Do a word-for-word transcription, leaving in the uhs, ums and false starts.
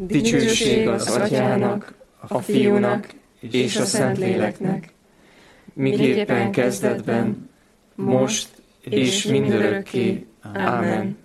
Dicsőség az Atyának, a Fiúnak és a Szentléleknek, miképpen kezdetben, most és mindörökké. Ámen.